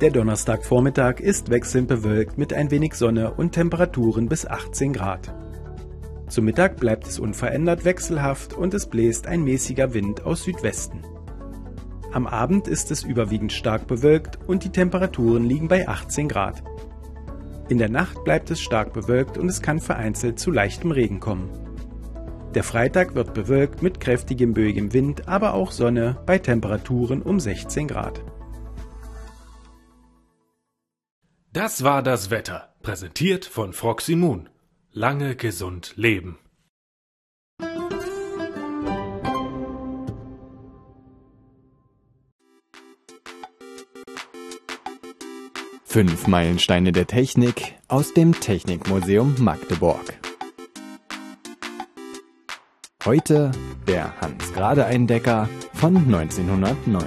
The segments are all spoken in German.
Der Donnerstagvormittag ist wechselnd bewölkt mit ein wenig Sonne und Temperaturen bis 18 Grad. Zum Mittag bleibt es unverändert wechselhaft und es bläst ein mäßiger Wind aus Südwesten. Am Abend ist es überwiegend stark bewölkt und die Temperaturen liegen bei 18 Grad. In der Nacht bleibt es stark bewölkt und es kann vereinzelt zu leichtem Regen kommen. Der Freitag wird bewölkt mit kräftigem böigem Wind, aber auch Sonne bei Temperaturen um 16 Grad. Das war das Wetter, präsentiert von Froxy Moon. Lange gesund leben. Fünf Meilensteine der Technik aus dem Technikmuseum Magdeburg. Heute der Hans-Grade-Eindecker von 1909.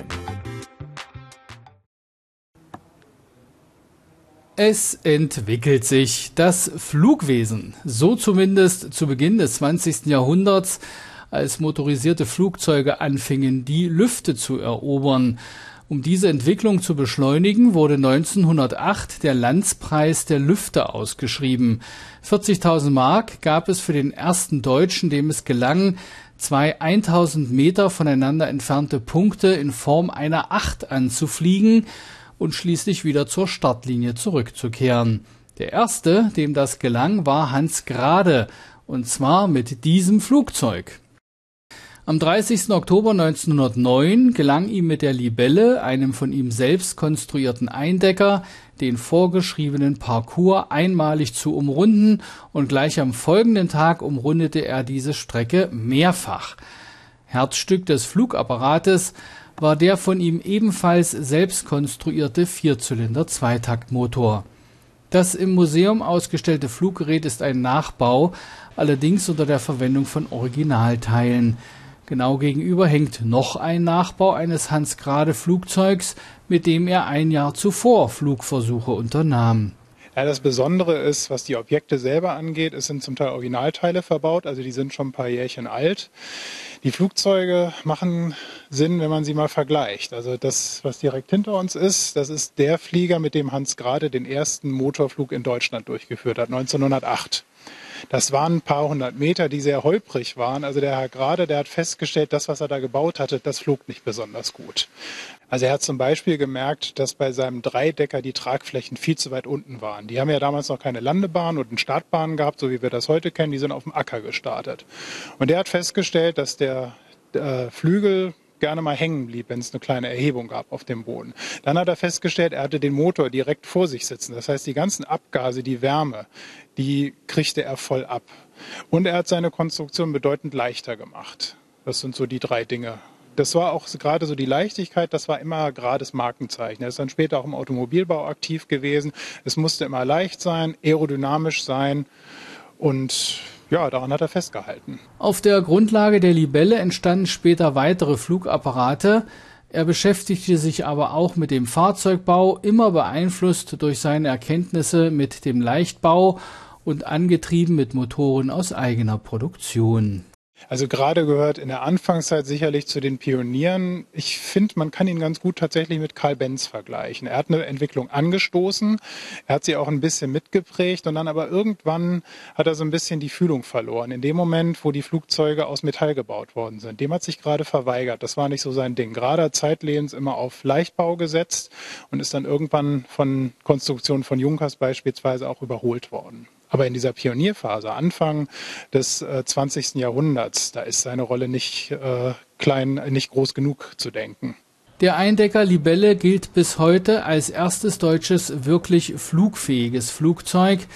Es entwickelt sich das Flugwesen, so zumindest zu Beginn des 20. Jahrhunderts, als motorisierte Flugzeuge anfingen, die Lüfte zu erobern. Um diese Entwicklung zu beschleunigen, wurde 1908 der Landspreis der Lüfte ausgeschrieben. 40.000 Mark gab es für den ersten Deutschen, dem es gelang, zwei 1000 Meter voneinander entfernte Punkte in Form einer 8 anzufliegen und schließlich wieder zur Startlinie zurückzukehren. Der erste, dem das gelang, war Hans Grade, und zwar mit diesem Flugzeug. Am 30. Oktober 1909 gelang ihm mit der Libelle, einem von ihm selbst konstruierten Eindecker, den vorgeschriebenen Parcours einmalig zu umrunden, und gleich am folgenden Tag umrundete er diese Strecke mehrfach. Herzstück des Flugapparates war der von ihm ebenfalls selbst konstruierte Vierzylinder-Zweitaktmotor. Das im Museum ausgestellte Fluggerät ist ein Nachbau, allerdings unter der Verwendung von Originalteilen. Genau gegenüber hängt noch ein Nachbau eines Hans-Grade-Flugzeugs, mit dem er ein Jahr zuvor Flugversuche unternahm. Ja, das Besondere ist, was die Objekte selber angeht, es sind zum Teil Originalteile verbaut, also die sind schon ein paar Jährchen alt. Die Flugzeuge machen Sinn, wenn man sie mal vergleicht. Also das, was direkt hinter uns ist, das ist der Flieger, mit dem Hans Grade den ersten Motorflug in Deutschland durchgeführt hat, 1908. Das waren ein paar hundert Meter, die sehr holprig waren. Also der Herr Grade, der hat festgestellt, das, was er da gebaut hatte, das flog nicht besonders gut. Also er hat zum Beispiel gemerkt, dass bei seinem Dreidecker die Tragflächen viel zu weit unten waren. Die haben ja damals noch keine Landebahn und Startbahn gehabt, so wie wir das heute kennen. Die sind auf dem Acker gestartet. Und er hat festgestellt, dass der Flügel gerne mal hängen blieb, wenn es eine kleine Erhebung gab auf dem Boden. Dann hat er festgestellt, er hatte den Motor direkt vor sich sitzen. Das heißt, die ganzen Abgase, die Wärme, die kriegte er voll ab. Und er hat seine Konstruktion bedeutend leichter gemacht. Das sind so die drei Dinge. Das war auch gerade so die Leichtigkeit, das war immer Grades Markenzeichen. Er ist dann später auch im Automobilbau aktiv gewesen. Es musste immer leicht sein, aerodynamisch sein und ja, daran hat er festgehalten. Auf der Grundlage der Libelle entstanden später weitere Flugapparate. Er beschäftigte sich aber auch mit dem Fahrzeugbau, immer beeinflusst durch seine Erkenntnisse mit dem Leichtbau und angetrieben mit Motoren aus eigener Produktion. Also Grade gehört in der Anfangszeit sicherlich zu den Pionieren. Ich finde, man kann ihn ganz gut tatsächlich mit Carl Benz vergleichen. Er hat eine Entwicklung angestoßen, er hat sie auch ein bisschen mitgeprägt und dann aber irgendwann hat er so ein bisschen die Fühlung verloren. In dem Moment, wo die Flugzeuge aus Metall gebaut worden sind. Dem hat sich Grade verweigert. Das war nicht so sein Ding. Grade hat zeitlebens immer auf Leichtbau gesetzt und ist dann irgendwann von Konstruktionen von Junkers beispielsweise auch überholt worden. Aber in dieser Pionierphase, Anfang des 20. Jahrhunderts, da ist seine Rolle nicht nicht groß genug zu denken. Der Eindecker Libelle gilt bis heute als erstes deutsches wirklich flugfähiges Flugzeug.